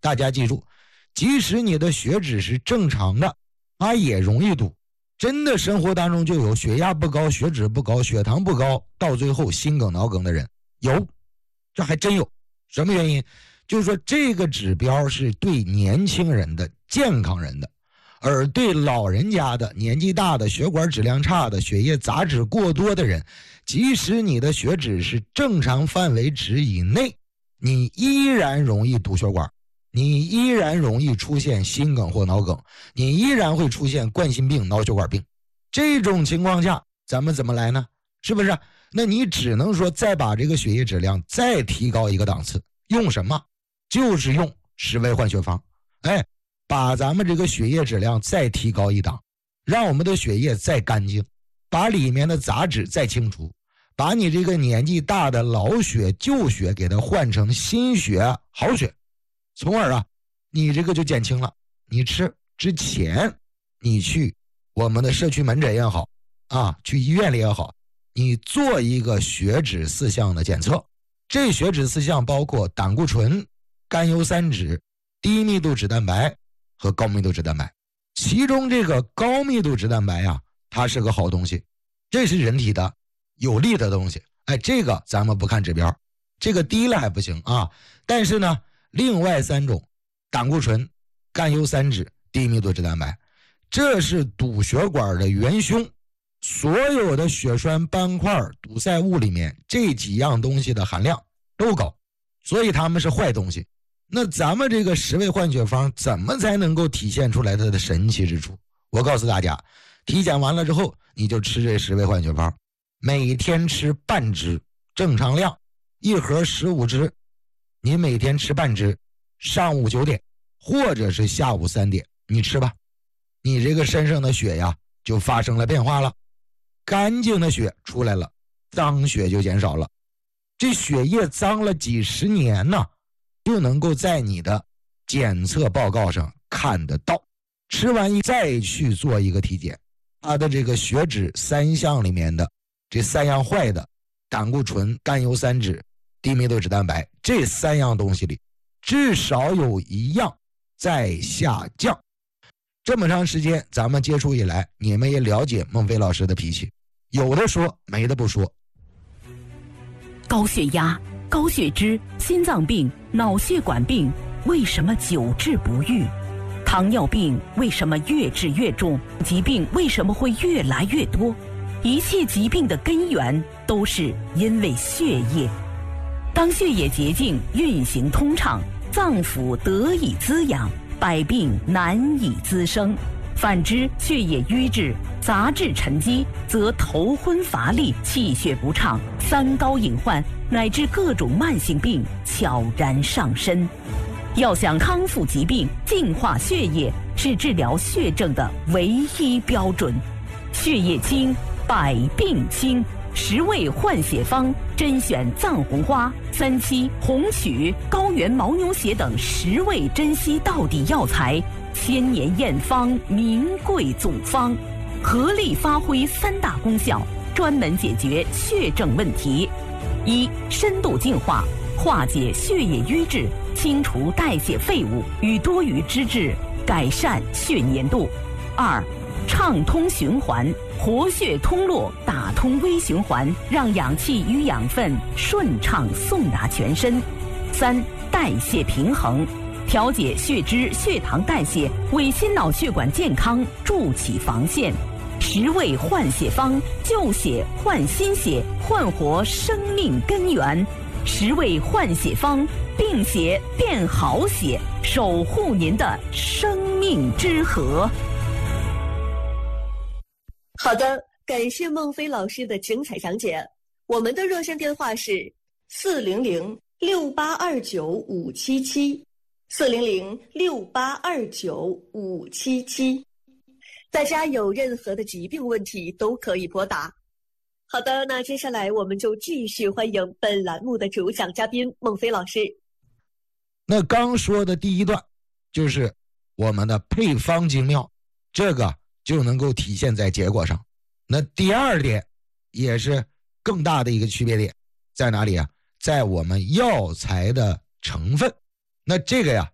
大家记住，即使你的血脂是正常的，它也容易堵。真的生活当中就有血压不高、血脂不高、血糖不高，到最后心梗脑梗的人有，这还真有。什么原因？就是说这个指标是对年轻人的、健康人的，而对老人家的、年纪大的、血管质量差的、血液杂质过多的人，即使你的血脂是正常范围值以内，你依然容易堵血管，你依然容易出现心梗或脑梗，你依然会出现冠心病、脑血管病。这种情况下咱们怎么来呢？是不是？那你只能说再把这个血液质量再提高一个档次。用什么？就是用十味换血方。把咱们这个血液质量再提高一档，让我们的血液再干净，把里面的杂质再清除，把你这个年纪大的老血旧血给它换成新血好血，从而你这个就减轻了。你吃之前你去我们的社区门诊也好去医院里也好，你做一个血脂4项的检测。这血脂4项包括胆固醇、甘油三酯、低密度脂蛋白和高密度脂蛋白。其中这个高密度脂蛋白它是个好东西，这是人体的有利的东西。这个咱们不看指标，这个低了还不行但是呢，另外3种胆固醇、甘油三酯、低密度脂蛋白，这是堵血管的元凶。所有的血栓斑块堵塞物里面这几样东西的含量都高，所以它们是坏东西。那咱们这个十味换血方怎么才能够体现出来它的神奇之处？我告诉大家，体检完了之后你就吃这十味换血方，每天吃半支，正常量，1盒15支，你每天吃半支，上午9点或者是下午3点你吃吧，你这个身上的血就发生了变化了，干净的血出来了，脏血就减少了。这血液脏了几十年就能够在你的检测报告上看得到。吃完再去做一个体检，它的这个血脂3项里面的这3样坏的，胆固醇、甘油三酯、低密度脂蛋白，这3样东西里至少有1样在下降。这么长时间咱们接触以来，你们也了解孟非老师的脾气，有的说没的不说。 高血压、高血脂、心脏病、脑血管病为什么久治不愈？糖尿病为什么越治越重？疾病为什么会越来越多？一切疾病的根源都是因为血液。当血液洁净、运行通畅，脏腑得以滋养，百病难以滋生。反之，血液瘀滞、杂质沉积，则头昏乏力、气血不畅、三高隐患乃至各种慢性病悄然上身。要想康复疾病、净化血液，是治疗血症的唯一标准。血液清，百病清。10味换血方甄选藏红花、三七、红曲、高原牦牛血等10味珍稀道地药材，千年验方，名贵祖方，合力发挥3大功效，专门解决血症问题。1. 深度净化，化解血液瘀滞，清除代谢废物与多余脂质，改善血粘度。2. 畅通循环，活血通络，打通微循环，让氧气与养分顺畅送达全身。3. 代谢平衡，调节血脂、血糖代谢，为心脑血管健康筑起防线。10味换血方，旧血换新血，焕活生命根源。10味换血方，病血变好血，守护您的生命之河。 好的，感谢孟非老师的精彩讲解。我们的热线电话是400-6829-577，400-6829-577。大家有任何的疾病问题都可以拨打。好的，那接下来我们就继续欢迎本栏目的主讲嘉宾孟非老师。 那刚说的第一段就是我们的配方精妙，这个就能够体现在结果上。那第2点也是更大的一个区别点在哪里在我们药材的成分。那这个